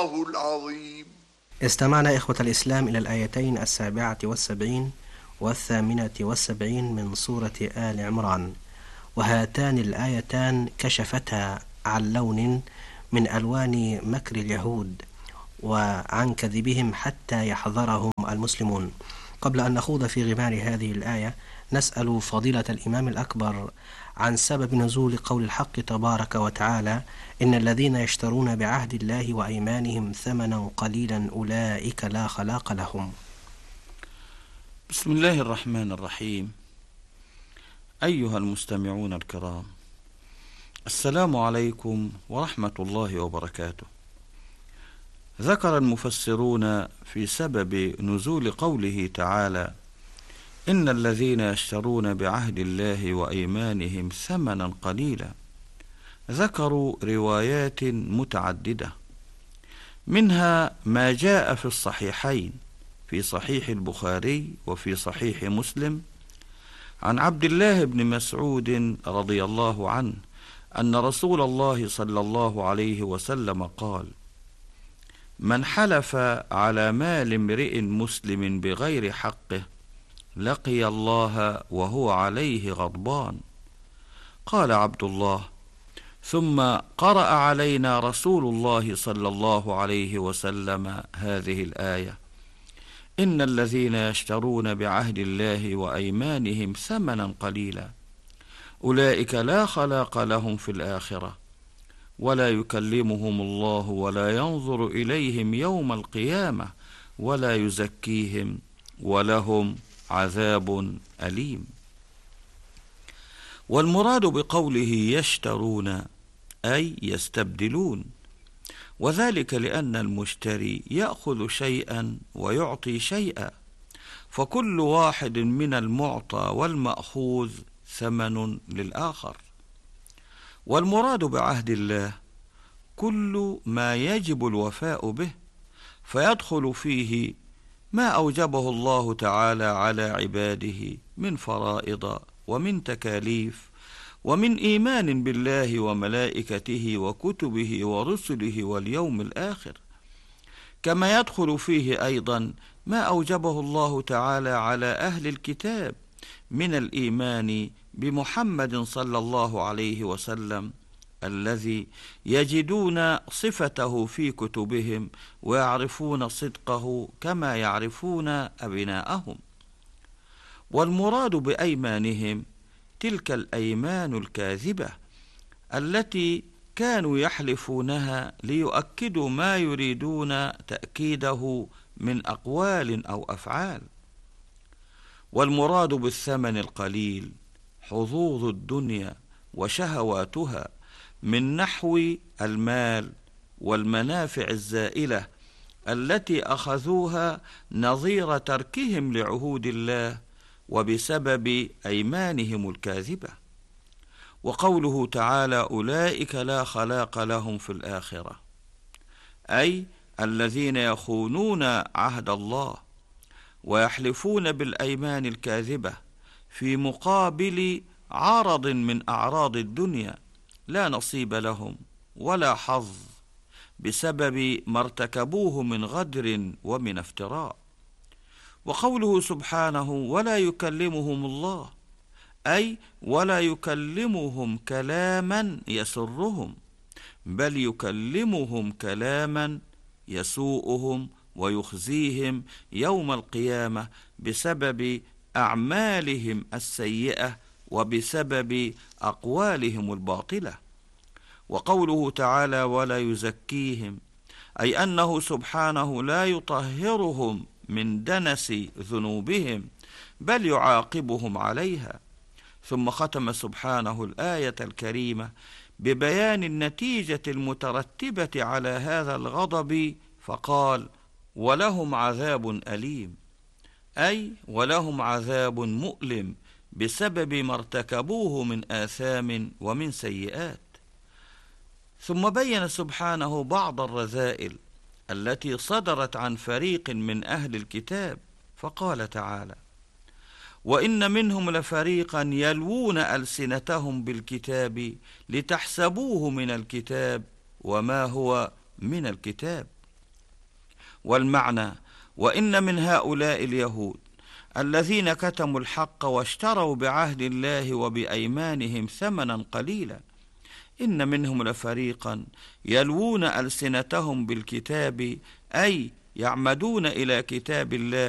الله العظيم. استمعنا إخوة الإسلام إلى الآيتين 77 و78 من سورة آل عمران، وهاتان الآيتان كشفتا عن لون من ألوان مكر اليهود وعن كذبهم حتى يحذرهم المسلمون. قبل أن نخوض في غمار هذه الآية، نسأل فضيلة الإمام الأكبر عن سبب نزول قول الحق تبارك وتعالى: إن الذين يشترون بعهد الله وأيمانهم ثمنا قليلا أولئك لا خلاق لهم. بسم الله الرحمن الرحيم. أيها المستمعون الكرام، السلام عليكم ورحمة الله وبركاته. ذكر المفسرون في سبب نزول قوله تعالى: إن الذين يشترون بعهد الله وأيمانهم ثمنا قليلا، ذكروا روايات متعددة، منها ما جاء في الصحيحين في صحيح البخاري وفي صحيح مسلم عن عبد الله بن مسعود رضي الله عنه أن رسول الله صلى الله عليه وسلم قال: من حلف على مال امرئ مسلم بغير حقه لقي الله وهو عليه غضبان. قال عبد الله: ثم قرأ علينا رسول الله صلى الله عليه وسلم هذه الآية: إن الذين يشترون بعهد الله وأيمانهم ثمنا قليلا أولئك لا خلاق لهم في الآخرة ولا يكلمهم الله ولا ينظر إليهم يوم القيامة ولا يزكيهم ولهم عذاب أليم. والمراد بقوله يشترون أي يستبدلون، وذلك لأن المشتري يأخذ شيئا ويعطي شيئا، فكل واحد من المعطى والمأخوذ ثمن للآخر. والمراد بعهد الله كل ما يجب الوفاء به، فيدخل فيه ما أوجبه الله تعالى على عباده من فرائض ومن تكاليف ومن إيمان بالله وملائكته وكتبه ورسله واليوم الآخر، كما يدخل فيه أيضا ما أوجبه الله تعالى على أهل الكتاب من الإيمان بمحمد صلى الله عليه وسلم الذي يجدون صفته في كتبهم ويعرفون صدقه كما يعرفون أبناءهم. والمراد بأيمانهم تلك الأيمان الكاذبة التي كانوا يحلفونها ليؤكدوا ما يريدون تأكيده من أقوال أو أفعال. والمراد بالثمن القليل حظوظ الدنيا وشهواتها من نحو المال والمنافع الزائلة التي أخذوها نظير تركهم لعهود الله وبسبب أيمانهم الكاذبة. وقوله تعالى: أولئك لا خلاق لهم في الآخرة، أي الذين يخونون عهد الله ويحلفون بالأيمان الكاذبة في مقابل عرض من أعراض الدنيا لا نصيب لهم ولا حظ بسبب ما ارتكبوه من غدر ومن افتراء. وقوله سبحانه: ولا يكلمهم الله، أي ولا يكلمهم كلاما يسرهم، بل يكلمهم كلاما يسوءهم ويخزيهم يوم القيامة بسبب أعمالهم السيئة وبسبب أقوالهم الباطلة. وقوله تعالى: ولا يزكيهم، أي أنه سبحانه لا يطهرهم من دنس ذنوبهم بل يعاقبهم عليها. ثم ختم سبحانه الآية الكريمة ببيان النتيجة المترتبة على هذا الغضب فقال: ولهم عذاب أليم، أي ولهم عذاب مؤلم بسبب ما ارتكبوه من آثام ومن سيئات. ثم بين سبحانه بعض الرذائل التي صدرت عن فريق من أهل الكتاب فقال تعالى: وإن منهم لفريقا يلوون ألسنتهم بالكتاب لتحسبوه من الكتاب وما هو من الكتاب والمعنى: وإن من هؤلاء اليهود الذين كتموا الحق واشتروا بعهد الله وبأيمانهم ثمنا قليلا، إن منهم لفريقا يلوون ألسنتهم بالكتاب، أي يعمدون إلى كتاب الله